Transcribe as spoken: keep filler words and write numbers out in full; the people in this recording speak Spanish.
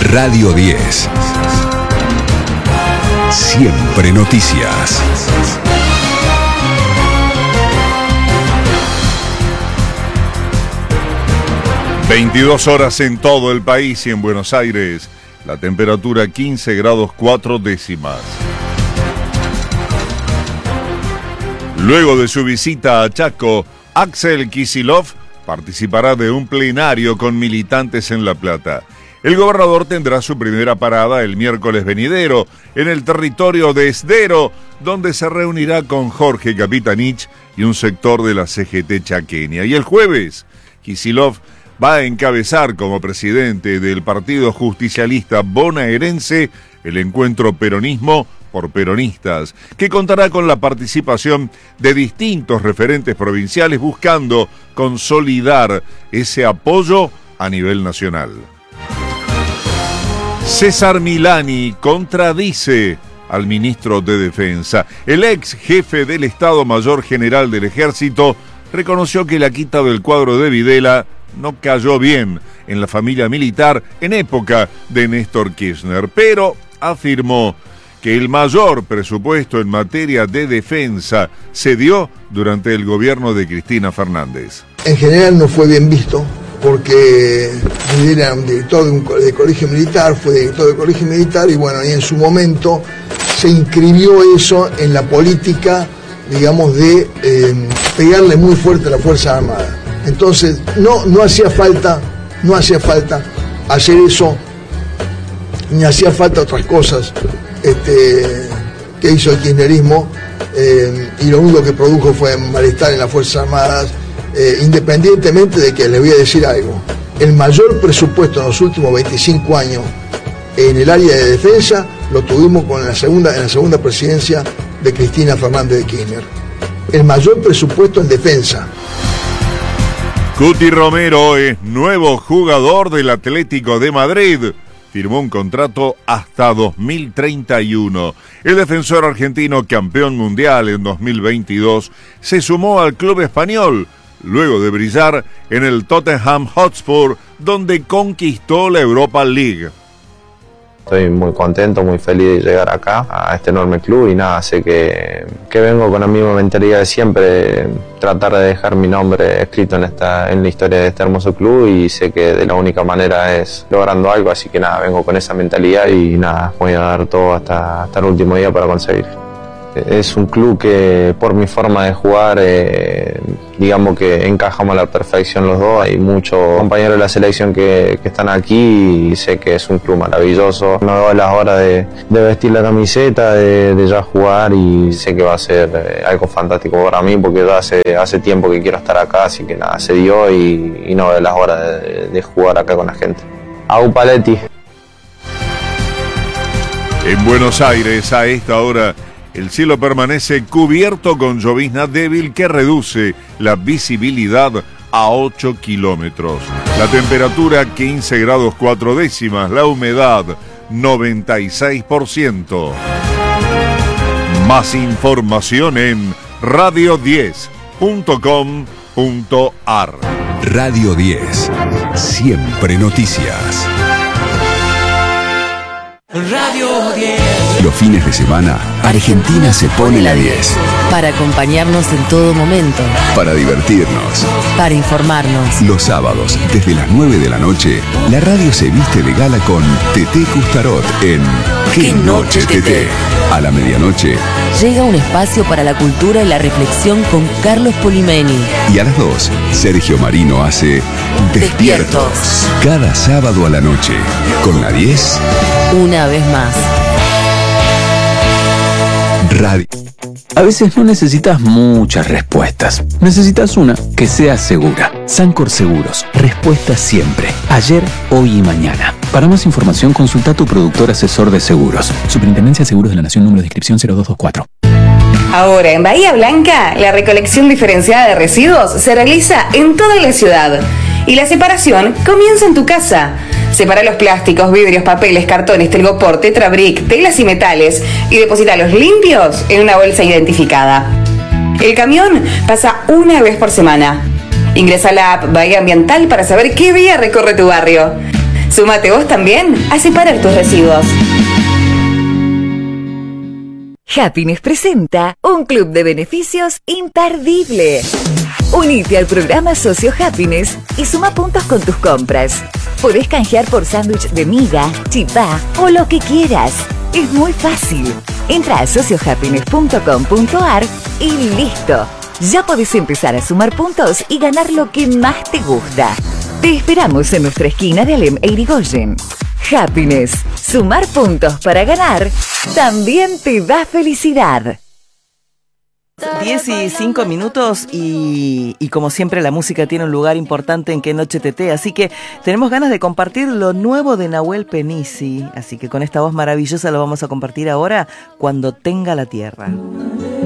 Radio diez. Siempre noticias. veintidós horas en todo el país y en Buenos Aires. La temperatura quince grados cuatro décimas. Luego de su visita a Chaco, Axel Kicillof participará de un plenario con militantes en La Plata. El gobernador tendrá su primera parada el miércoles venidero en el territorio de Esdero, donde se reunirá con Jorge Capitanich y un sector de la C G T chaqueña. Y el jueves, Kicillof va a encabezar como presidente del Partido Justicialista Bonaerense el encuentro Peronismo por Peronistas, que contará con la participación de distintos referentes provinciales buscando consolidar ese apoyo a nivel nacional. César Milani contradice al ministro de Defensa. El ex jefe del Estado Mayor General del Ejército reconoció que la quita del cuadro de Videla no cayó bien en la familia militar en época de Néstor Kirchner, pero afirmó que el mayor presupuesto en materia de defensa se dio durante el gobierno de Cristina Fernández. En general no fue bien visto porque Videla era un director de un de colegio militar, fue director de colegio militar y bueno, y en su momento se inscribió eso en la política, digamos, de eh, pegarle muy fuerte a la Fuerza Armada. Entonces, no, no hacía falta, no hacía falta hacer eso, ni hacía falta otras cosas este, que hizo el kirchnerismo, eh, y lo único que produjo fue malestar en las Fuerzas Armadas, eh, independientemente de que les voy a decir algo. El mayor presupuesto en los últimos veinticinco años en el área de defensa lo tuvimos con la segunda, en la segunda presidencia de Cristina Fernández de Kirchner. El mayor presupuesto en defensa. Cuti Romero es nuevo jugador del Atlético de Madrid. Firmó un contrato hasta dos mil treinta y uno. El defensor argentino, campeón mundial en dos mil veintidós, se sumó al club español, luego de brillar en el Tottenham Hotspur, donde conquistó la Europa League. Estoy muy contento, muy feliz de llegar acá, a este enorme club, y nada, sé que, que vengo con la misma mentalidad de siempre, tratar de dejar mi nombre escrito en, esta, en la historia de este hermoso club, y sé que de la única manera es logrando algo, así que nada, vengo con esa mentalidad y nada, voy a dar todo hasta, hasta el último día para conseguir. Es un club que por mi forma de jugar, eh, digamos que encajamos a la perfección los dos. Hay muchos compañeros de la selección que, que están aquí y sé que es un club maravilloso. No veo las horas de, de vestir la camiseta, de, de ya jugar, y sé que va a ser eh, algo fantástico para mí porque ya hace, hace tiempo que quiero estar acá, así que nada, se dio y, y no veo las horas de, de jugar acá con la gente. Au Paletti. En Buenos Aires, a esta hora, el cielo permanece cubierto con llovizna débil que reduce la visibilidad a ocho kilómetros. La temperatura quince grados cuatro décimas, la humedad noventa y seis por ciento. Más información en radio diez punto com punto ar. Radio diez. Siempre noticias. Radio diez. Los fines de semana, Argentina se pone la diez. Para acompañarnos en todo momento. Para divertirnos. Para informarnos. Los sábados, desde las nueve de la noche, la radio se viste de gala con Teté Custarot en ¿Qué noche, Teté? A la medianoche. Llega un espacio para la cultura y la reflexión con Carlos Polimeni. Y a las dos, Sergio Marino hace Despiertos. Despiertos. Cada sábado a la noche. Con la diez. Una vez más. Radio. A veces no necesitas muchas respuestas. Necesitas una que sea segura. Sancor Seguros. Respuesta siempre. Ayer, hoy y mañana. Para más información, consulta a tu productor asesor de seguros. Superintendencia de Seguros de la Nación, número de inscripción cero dos dos cuatro. Ahora, en Bahía Blanca, la recolección diferenciada de residuos se realiza en toda la ciudad. Y la separación comienza en tu casa. Separa los plásticos, vidrios, papeles, cartones, telgopor, tetrabric, telas y metales y deposítalos limpios en una bolsa identificada. El camión pasa una vez por semana. Ingresa a la app Bahía Ambiental para saber qué día recorre tu barrio. Súmate vos también a separar tus residuos. Happiness presenta un club de beneficios imperdible. Unite al programa Socio Happiness y suma puntos con tus compras. Podés canjear por sándwich de miga, chipá o lo que quieras. Es muy fácil. Entra a socio happiness punto com punto a r y listo. Ya podés empezar a sumar puntos y ganar lo que más te gusta. Te esperamos en nuestra esquina de Alem e Irigoyen. Happiness. Sumar puntos para ganar también te da felicidad. diez y cinco minutos y, y como siempre la música tiene un lugar importante en Qué Noche T T, así que tenemos ganas de compartir lo nuevo de Nahuel Penisi, así que con esta voz maravillosa lo vamos a compartir ahora, Cuando tenga la tierra.